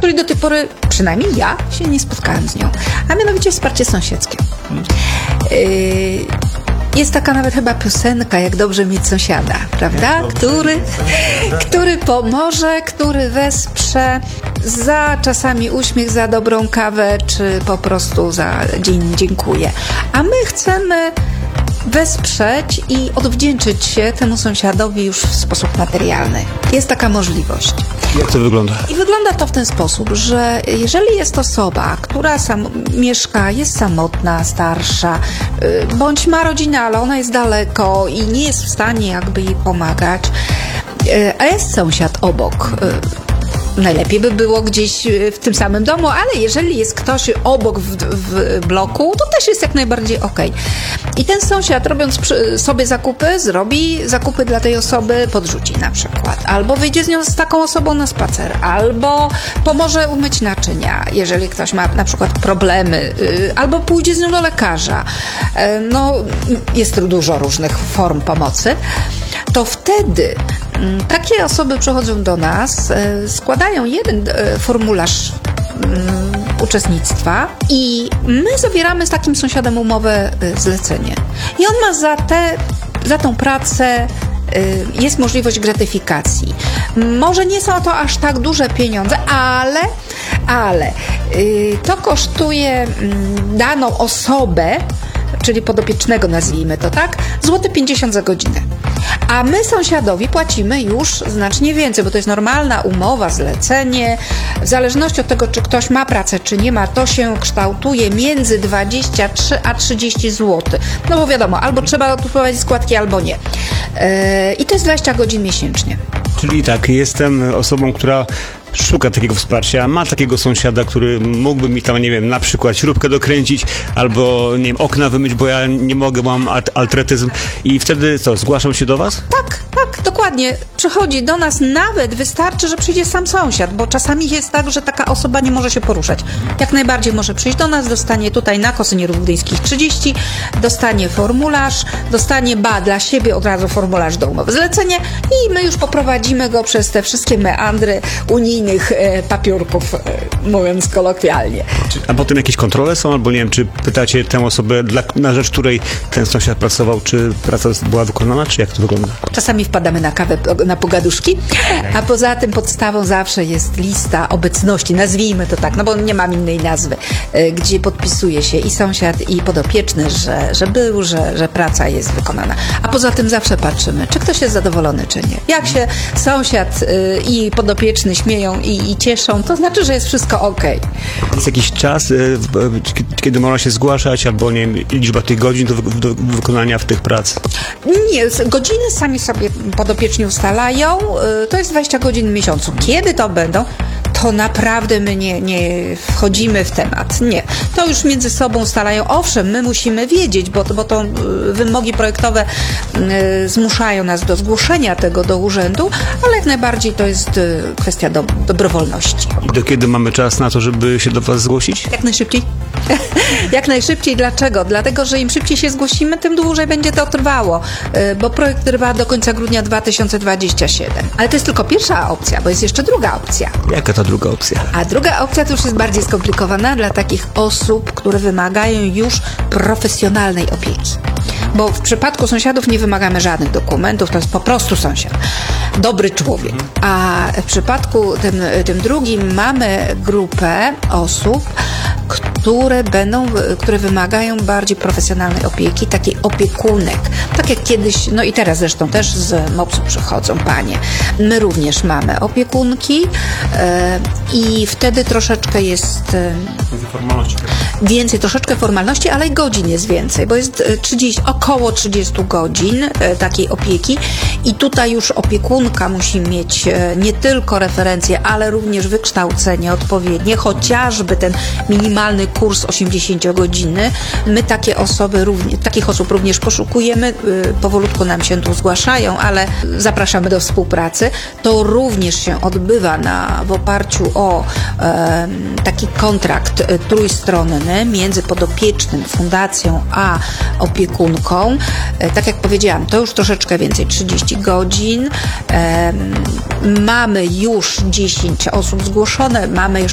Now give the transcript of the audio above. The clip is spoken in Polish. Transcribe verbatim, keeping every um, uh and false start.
której do tej pory, przynajmniej ja, się nie spotkałam z nią. A mianowicie wsparcie sąsiedzkie. Yy, Jest taka nawet chyba piosenka, jak dobrze mieć sąsiada, prawda? Który, który pomoże, który wesprze za czasami uśmiech, za dobrą kawę, czy po prostu za dzień dziękuję. A my chcemy wesprzeć i odwdzięczyć się temu sąsiadowi już w sposób materialny. Jest taka możliwość. Jak to wygląda? I wygląda to w ten sposób, że jeżeli jest osoba, która sam mieszka, jest samotna, starsza, yy, bądź ma rodzinę, ale ona jest daleko i nie jest w stanie jakby jej pomagać, yy, a jest sąsiad obok, yy, najlepiej by było gdzieś w tym samym domu, ale jeżeli jest ktoś obok w, w bloku, to też jest jak najbardziej okej. I ten sąsiad, robiąc przy, sobie zakupy, zrobi zakupy dla tej osoby, podrzuci na przykład. Albo wyjdzie z nią z taką osobą na spacer, albo pomoże umyć naczynia, jeżeli ktoś ma na przykład problemy, yy, albo pójdzie z nią do lekarza. Yy, no, jest tu dużo różnych form pomocy. To wtedy yy, takie osoby przychodzą do nas, yy, składają jeden yy, formularz yy, uczestnictwa i my zawieramy z takim sąsiadem umowę yy, zlecenie. I on ma za tę za tą pracę jest możliwość gratyfikacji. Może nie są to aż tak duże pieniądze, ale, ale yy, to kosztuje yy, daną osobę, czyli podopiecznego nazwijmy to tak, złoty pięćdziesiąt za godzinę. A my sąsiadowi płacimy już znacznie więcej, bo to jest normalna umowa, zlecenie. W zależności od tego, czy ktoś ma pracę, czy nie ma, to się kształtuje między dwadzieścia trzy a trzydzieści złotych. No bo wiadomo, albo trzeba odprowadzić składki, albo nie. Yy, I to jest dwadzieścia godzin miesięcznie. Czyli tak, jestem osobą, która szuka takiego wsparcia, ma takiego sąsiada, który mógłby mi tam, nie wiem, na przykład śrubkę dokręcić albo, nie wiem, okna wymyć, bo ja nie mogę, mam artretyzm i wtedy co, zgłaszam się do was? Tak, tak, dokładnie. Przychodzi do nas, nawet wystarczy, że przyjdzie sam sąsiad, bo czasami jest tak, że taka osoba nie może się poruszać. Jak najbardziej może przyjść do nas, dostanie tutaj na Kosynierów Gdyńskich trzydzieści, dostanie formularz, dostanie ba dla siebie od razu formularz do umowy zlecenie i my już poprowadzimy go przez te wszystkie meandry unijnych e, papiurków, e, mówiąc kolokwialnie. A potem jakieś kontrole są, albo nie wiem, czy pytacie tę osobę, dla, na rzecz której ten sąsiad pracował, czy praca była wykonana, czy jak to wygląda? Czasami wpadamy na kawę, na pogaduszki, a poza tym podstawą zawsze jest lista obecności, nazwijmy to tak, no bo nie mam innej nazwy, gdzie podpisuje się i sąsiad, i podopieczny, że, że był, że, że praca jest wykonana. A poza tym zawsze patrzymy, czy ktoś jest zadowolony, czy nie. Jak się sąsiad i podopieczny śmieją i, i cieszą, to znaczy, że jest wszystko okej. Jest jakiś czas, kiedy można się zgłaszać, albo nie wiem, liczba tych godzin do, do wykonania w tych prac? Nie, godziny sami sobie podopieczni ustalają, to jest dwadzieścia godzin w miesiącu. Kiedy to będą? To naprawdę my nie, nie wchodzimy w temat. Nie. To już między sobą ustalają. Owszem, my musimy wiedzieć, bo, bo to wymogi projektowe y, zmuszają nas do zgłoszenia tego do urzędu, ale jak najbardziej to jest y, kwestia do, dobrowolności. I do kiedy mamy czas na to, żeby się do was zgłosić? Jak najszybciej. Jak najszybciej. Dlaczego? Dlatego, że im szybciej się zgłosimy, tym dłużej będzie to trwało, y, bo projekt trwa do końca grudnia dwa tysiące dwudziestego siódmego. Ale to jest tylko pierwsza opcja, bo jest jeszcze druga opcja. Jaka to druga opcja? A druga opcja to już jest bardziej skomplikowana dla takich osób, które wymagają już profesjonalnej opieki. Bo w przypadku sąsiadów nie wymagamy żadnych dokumentów, to jest po prostu sąsiad. Dobry człowiek. A w przypadku tym, tym drugim mamy grupę osób, które będą, które wymagają bardziej profesjonalnej opieki, takiej opiekunek. Tak jak kiedyś, no i teraz zresztą też z mopsu przychodzą panie. My również mamy opiekunki e, i wtedy troszeczkę jest e, formalności. Więcej, troszeczkę formalności, ale i godzin jest więcej, bo jest trzydzieści, około trzydzieści godzin e, takiej opieki i tutaj już opiekunka musi mieć e, nie tylko referencje, ale również wykształcenie odpowiednie, chociażby ten minimalny kurs osiemdziesięciogodzinny. My takie osoby, również, takich osób również poszukujemy, e, powolutku nam się tu zgłaszają, ale zapraszamy do współpracy. To również się odbywa na, w oparciu o e, taki kontrakt e, trójstronny między podopiecznym, fundacją a opiekunką. E, tak jak powiedziałam, to już troszeczkę więcej, trzydzieści godzin. E, mamy już dziesięć osób zgłoszone, mamy jeszcze